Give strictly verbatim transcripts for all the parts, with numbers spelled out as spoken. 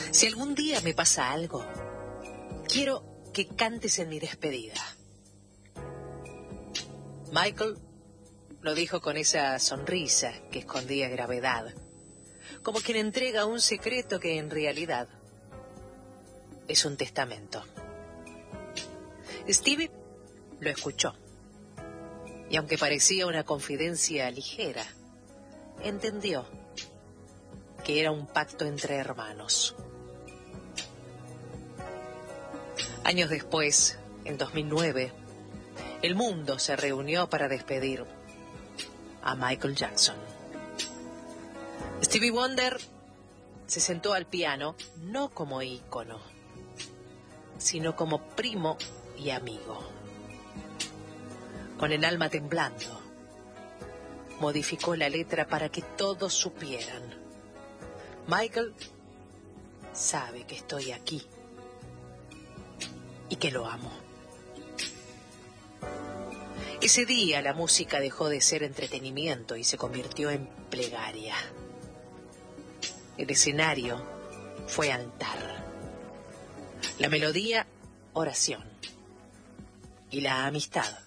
Si algún día me pasa algo, quiero que cantes en mi despedida. Michael lo dijo con esa sonrisa que escondía gravedad, como quien entrega un secreto que en realidad es un testamento. Stevie lo escuchó, y aunque parecía una confidencia ligera, entendió que era un pacto entre hermanos. Años después, en dos mil nueve, el mundo se reunió para despedir a Michael Jackson. Stevie Wonder se sentó al piano no como ícono, sino como primo y amigo. Con el alma temblando, modificó la letra para que todos supieran: Michael sabe que estoy aquí y que lo amo. Ese día la música dejó de ser entretenimiento y se convirtió en plegaria. El escenario fue altar, la melodía oración y la amistad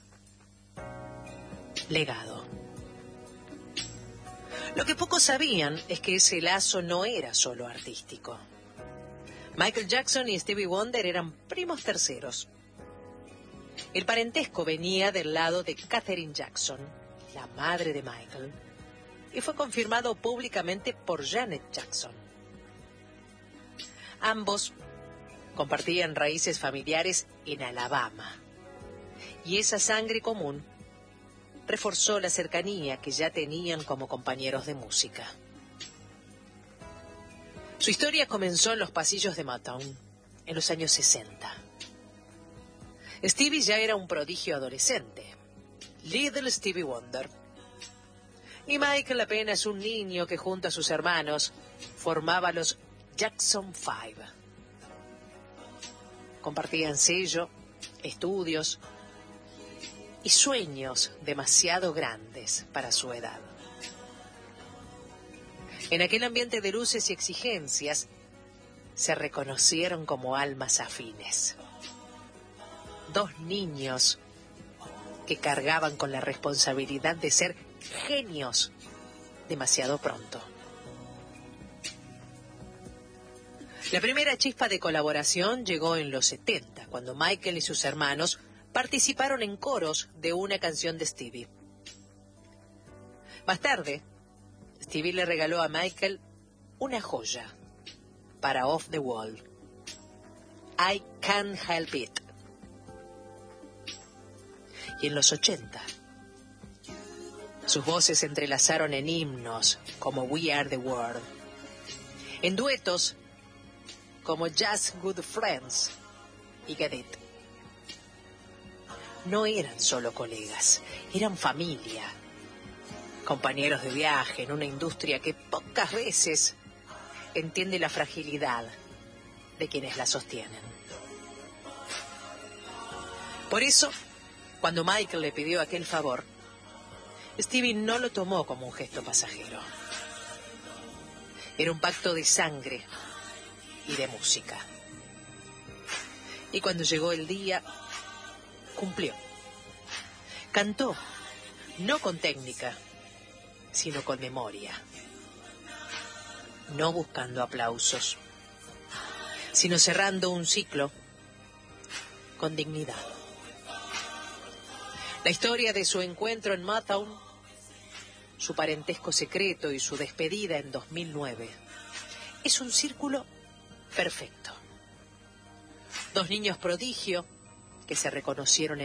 legado. Lo que pocos sabían es que ese lazo no era solo artístico. Michael Jackson y Stevie Wonder eran primos terceros. El parentesco venía del lado de Katherine Jackson, la madre de Michael, y fue confirmado públicamente por Janet Jackson. Ambos compartían raíces familiares en Alabama, y esa sangre común reforzó la cercanía que ya tenían como compañeros de música. Su historia comenzó en los pasillos de Motown, en los años sesenta. Stevie ya era un prodigio adolescente, Little Stevie Wonder, y Michael apenas un niño que junto a sus hermanos formaba los Jackson Five. Compartían sello, estudios y sueños demasiado grandes para su edad. En aquel ambiente de luces y exigencias, se reconocieron como almas afines. Dos niños que cargaban con la responsabilidad de ser genios demasiado pronto. La primera chispa de colaboración llegó en los setenta, cuando Michael y sus hermanos participaron en coros de una canción de Stevie. Más tarde, Stevie le regaló a Michael una joya para Off the Wall, I Can't Help It. Y en los ochenta, sus voces se entrelazaron en himnos como We Are the World, en duetos como Just Good Friends y Get It. No eran solo colegas, eran familia, compañeros de viaje en una industria que pocas veces entiende la fragilidad de quienes la sostienen. Por eso, cuando Michael le pidió aquel favor, Stevie no lo tomó como un gesto pasajero. Era un pacto de sangre y de música. Y cuando llegó el día, cumplió. Cantó, no con técnica, sino con memoria. No buscando aplausos, sino cerrando un ciclo con dignidad. La historia de su encuentro en Motown, su parentesco secreto y su despedida en dos mil nueve es un círculo perfecto. Dos niños prodigio que se reconocieron en